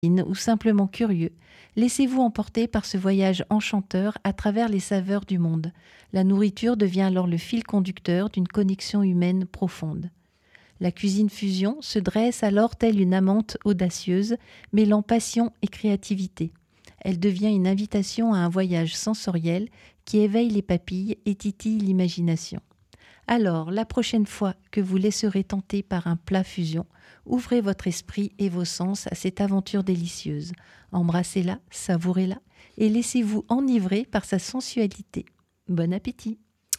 ou simplement curieux, laissez-vous emporter par ce voyage enchanteur à travers les saveurs du monde. La nourriture devient alors le fil conducteur d'une connexion humaine profonde. La cuisine fusion se dresse alors telle une amante audacieuse, mêlant passion et créativité. Elle devient une invitation à un voyage sensoriel qui éveille les papilles et titille l'imagination. Alors, la prochaine fois que vous laisserez tenter par un plat fusion, ouvrez votre esprit et vos sens à cette aventure délicieuse. Embrassez-la, savourez-la et laissez-vous enivrer par sa sensualité. Bon appétit!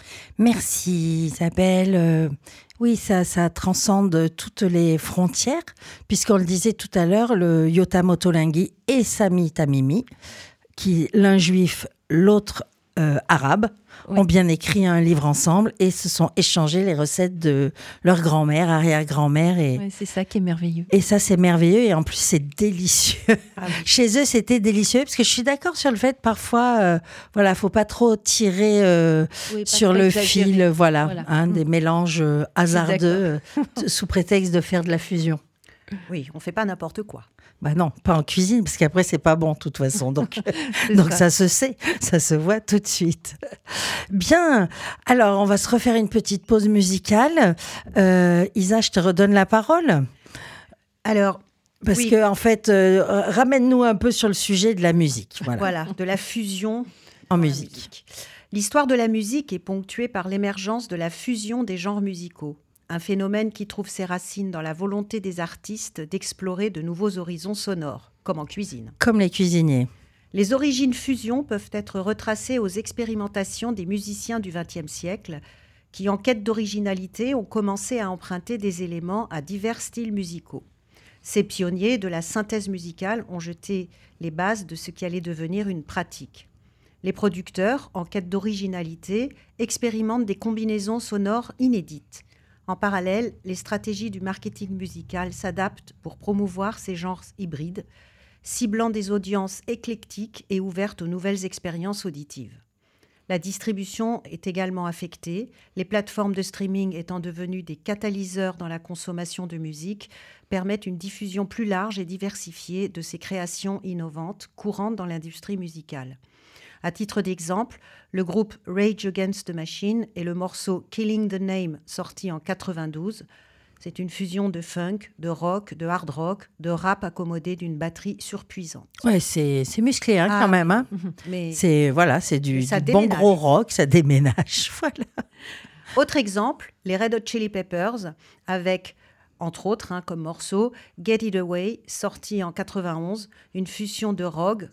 Merci Isabelle. Oui, ça transcende toutes les frontières, puisqu'on le disait tout à l'heure, le Yota Motolenghi et Sami Tamimi, qui l'un juif, l'autre arabe, ont bien écrit un livre ensemble et se sont échangés les recettes de leur grand-mère, arrière-grand-mère. C'est ça qui est merveilleux. Et ça, c'est merveilleux et en plus, c'est délicieux. Ah oui. Chez eux, c'était délicieux parce que je suis d'accord sur le fait, parfois, faut pas trop tirer sur le fil, des mélanges hasardeux sous prétexte de faire de la fusion. Oui, on fait pas n'importe quoi. Bah non, pas en cuisine, parce qu'après, c'est pas bon, de toute façon. Donc ça se sait, ça se voit tout de suite. Bien, alors, on va se refaire une petite pause musicale. Isa, je te redonne la parole. Alors, parce que, en fait, ramène-nous un peu sur le sujet de la musique. Voilà, de la fusion en musique. L'histoire de la musique est ponctuée par l'émergence de la fusion des genres musicaux. Un phénomène qui trouve ses racines dans la volonté des artistes d'explorer de nouveaux horizons sonores, comme en cuisine. Comme les cuisiniers. Les origines fusion peuvent être retracées aux expérimentations des musiciens du XXe siècle, qui, en quête d'originalité, ont commencé à emprunter des éléments à divers styles musicaux. Ces pionniers de la synthèse musicale ont jeté les bases de ce qui allait devenir une pratique. Les producteurs, en quête d'originalité, expérimentent des combinaisons sonores inédites. En parallèle, les stratégies du marketing musical s'adaptent pour promouvoir ces genres hybrides, ciblant des audiences éclectiques et ouvertes aux nouvelles expériences auditives. La distribution est également affectée, les plateformes de streaming étant devenues des catalyseurs dans la consommation de musique, permettent une diffusion plus large et diversifiée de ces créations innovantes courantes dans l'industrie musicale. À titre d'exemple, le groupe Rage Against the Machine et le morceau Killing the Name, sorti en 92. C'est une fusion de funk, de rock, de hard rock, de rap accommodé d'une batterie surpuissante. Ouais, c'est musclé quand même. Hein. Mais c'est du bon gros rock, ça déménage. Voilà. Autre exemple, les Red Hot Chili Peppers avec, entre autres, comme morceau, Get It Away, sorti en 91, une fusion de rock,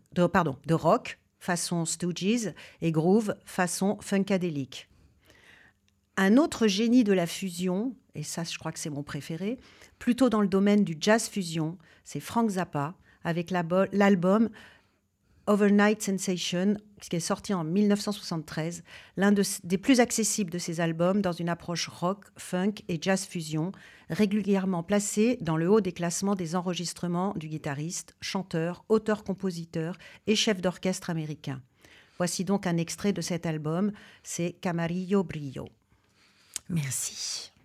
façon Stooges, et groove, façon Funkadelic. Un autre génie de la fusion, et ça je crois que c'est mon préféré, plutôt dans le domaine du jazz fusion, c'est Frank Zappa, avec l'album Overnight Sensation, qui est sorti en 1973, l'un des plus accessibles de ses albums dans une approche rock, funk et jazz fusion, régulièrement placé dans le haut des classements des enregistrements du guitariste, chanteur, auteur-compositeur et chef d'orchestre américain. Voici donc un extrait de cet album, c'est Camarillo Brillo. Merci.